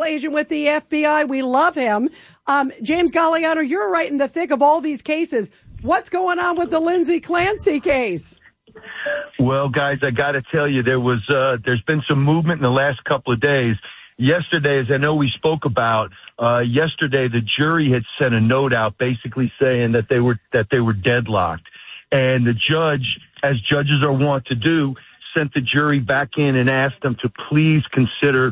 agent with the FBI. We love him. James Galliano, you're right in the thick of all these cases. What's going on with the Lindsay Clancy case? Well, guys, I got to tell you, there's been some movement in the last couple of days. Yesterday, as I know we spoke about, yesterday the jury had sent a note out basically saying that they were deadlocked. And the judge, as judges are wont to do, sent the jury back in and asked them to please consider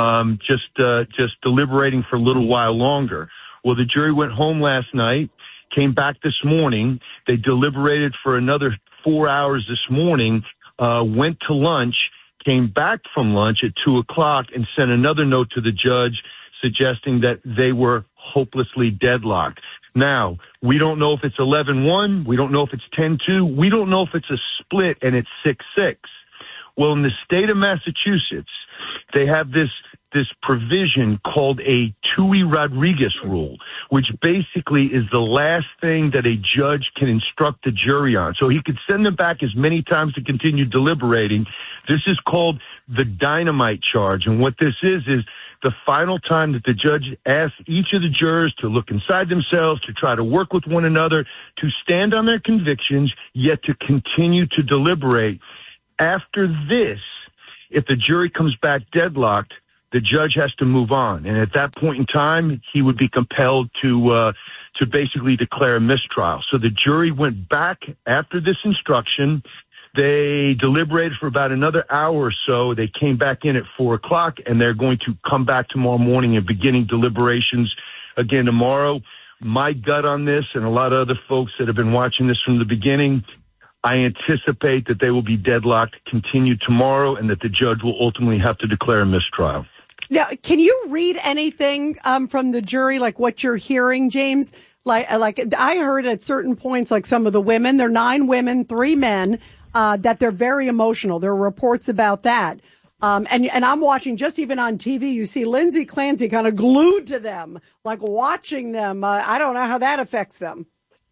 just deliberating for a little while longer. Well, the jury went home last night, came back this morning. They deliberated for another 4 hours this morning, went to lunch, came back from lunch at 2:00 and sent another note to the judge suggesting that they were hopelessly deadlocked. Now, we don't know if it's 11-1. We don't know if it's 10-2. We don't know if it's a split and it's 6-6. Well, in the state of Massachusetts, they have this provision called a Tui-Rodriguez rule, which basically is the last thing that a judge can instruct the jury on. So he could send them back as many times to continue deliberating. This is called the dynamite charge. And what this is the final time that the judge asks each of the jurors to look inside themselves, to try to work with one another, to stand on their convictions, yet to continue to deliberate. After this, if the jury comes back deadlocked, the judge has to move on. And at that point in time, he would be compelled to basically declare a mistrial. So the jury went back after this instruction. They deliberated for about another hour or so. They came back in at 4:00, and they're going to come back tomorrow morning and beginning deliberations again tomorrow. My gut on this, and a lot of other folks that have been watching this from the beginning, I anticipate that they will be deadlocked, continue tomorrow, and that the judge will ultimately have to declare a mistrial. Now, can you read anything from the jury, like what you're hearing, James? Like I heard at certain points, like some of the women, there are 9 women, 3 men, that they're very emotional. There are reports about that. And I'm watching, just even on TV, you see Lindsay Clancy kind of glued to them, like watching them. I don't know how that affects them.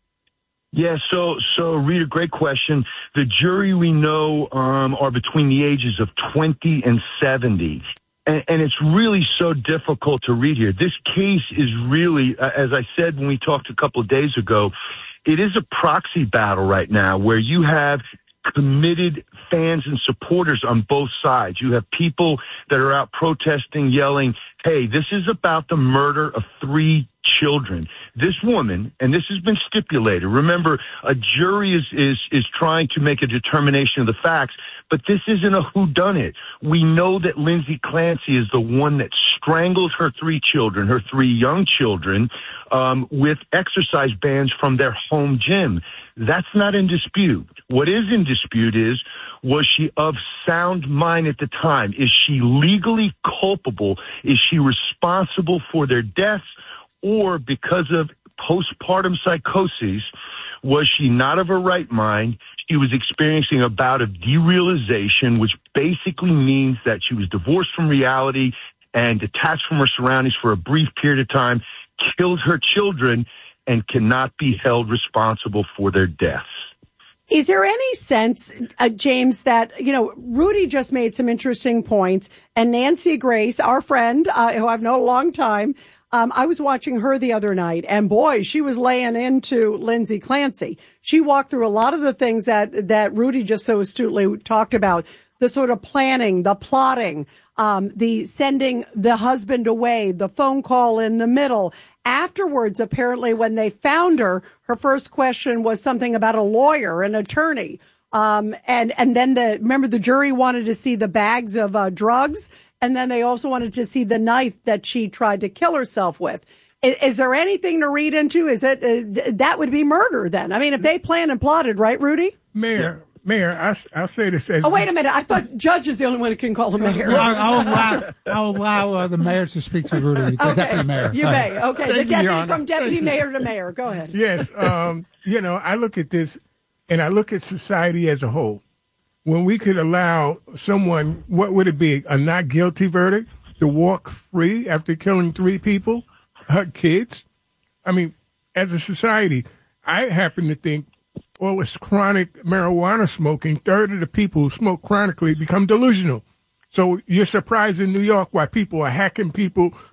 Yeah, so Rita, great question. The jury we know are between the ages of 20 and 70. And it's really so difficult to read here. This case is really, as I said when we talked a couple of days ago, it is a proxy battle right now where you have committed fans and supporters on both sides. You have people that are out protesting, yelling, hey, this is about the murder of 3 children. This woman, and this has been stipulated, remember, a jury is trying to make a determination of the facts, but this isn't a whodunit. We know that Lindsay Clancy is the one that strangled her 3 children, her 3 young children, with exercise bands from their home gym. That's not in dispute. What is in dispute is, was she of sound mind at the time? Is she legally culpable? Is she responsible for their deaths? Or because of postpartum psychosis, was she not of her right mind? She was experiencing a bout of derealization, which basically means that she was divorced from reality and detached from her surroundings for a brief period of time, killed her children, and cannot be held responsible for their deaths. Is there any sense, James, that, Rudy just made some interesting points, and Nancy Grace, our friend, who I've known a long time, I was watching her the other night, and boy, she was laying into Lindsay Clancy. She walked through a lot of the things that Rudy just so astutely talked about, the sort of planning, the plotting, the sending the husband away, the phone call in the middle. Afterwards, apparently, when they found her, her first question was something about a lawyer, an attorney. And then remember the jury wanted to see the bags of drugs. And then they also wanted to see the knife that she tried to kill herself with. Is there anything to read into? Is it, that would be murder then? I mean, if they planned and plotted, right, Rudy? Mayor, I'll say this as... Oh, wait a minute. I thought Judge is the only one who can call him mayor. Well, I'll allow the mayor to speak to Rudy, the deputy mayor. You may. Okay. Thank the deputy, you, from deputy mayor to mayor. Go ahead. Yes. I look at this, and I look at society as a whole. When we could allow someone, what would it be, a not guilty verdict, to walk free after killing 3 people, her kids? I mean, as a society, I happen to think all this chronic marijuana smoking, 1/3 of the people who smoke chronically become delusional. So you're surprised in New York why people are hacking people,